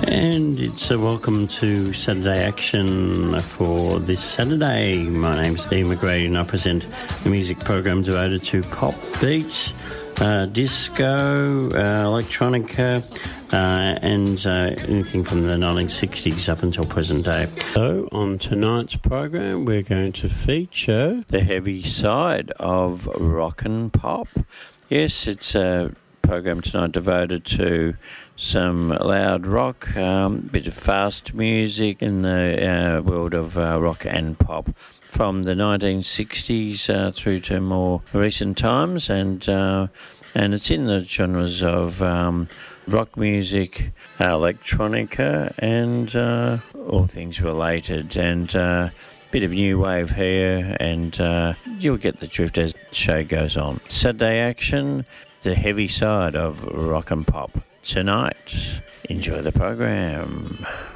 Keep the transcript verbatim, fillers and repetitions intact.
And it's a welcome to Saturday Action for this Saturday. My name's Ian McGrady and I present the music program devoted to pop beats, uh, disco, uh, electronica, uh, and uh, anything from the nineteen sixties up until present day. So on tonight's program we're going to feature the heavy side of rock and pop. Yes, it's a program tonight devoted to some loud rock, a um, bit of fast music in the uh, world of uh, rock and pop from the nineteen sixties uh, through to more recent times, and uh, and it's in the genres of um, rock music, electronica, and uh, all things related, and a uh, bit of new wave here, and uh, you'll get the drift as the show goes on. Saturday Action, the heavy side of rock and pop tonight. Enjoy the program.